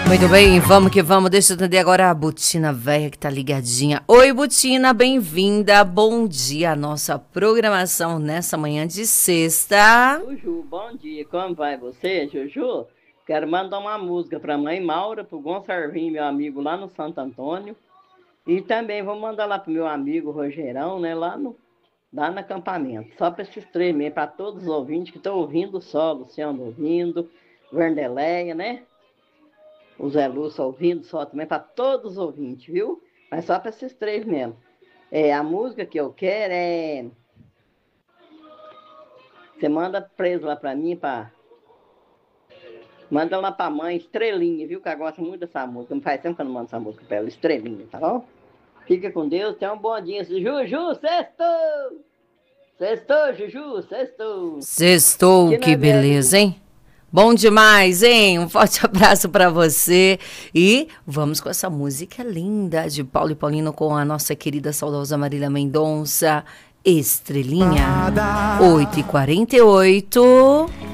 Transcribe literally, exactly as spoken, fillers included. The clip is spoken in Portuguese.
Muito bem, vamos que vamos. Deixa eu atender agora a Butina Velha que tá ligadinha. Oi, Butina, bem-vinda. Bom dia à nossa programação nessa manhã de sexta. Juju, bom dia. Como vai você, Juju? Quero mandar uma música para a mãe Maura, para o Gonçalvinho, meu amigo lá no Santo Antônio. E também vou mandar lá para o meu amigo Rogerão, né, lá no, lá no acampamento. Só para esses três mesmo, para todos os ouvintes que estão ouvindo só, Luciano ouvindo, Vandeleia, né? O Zé Lúcio ouvindo só também, para todos os ouvintes, viu? Mas só para esses três mesmo. É, a música que eu quero é... Você manda preso lá para mim, para... Manda lá pra mãe, Estrelinha, viu? Que ela gosta muito dessa música. Não faz tempo que eu não mando essa música pra ela, Estrelinha, tá bom? Fica com Deus, tenha um bom dia. Juju, sextou! Sextou, Juju, sextou! Sextou, que, que beleza, hein? Bom demais, hein? Um forte abraço para você. E vamos com essa música linda de Paulo e Paulino com a nossa querida saudosa Marília Mendonça, Estrelinha. oito e quarenta e oito.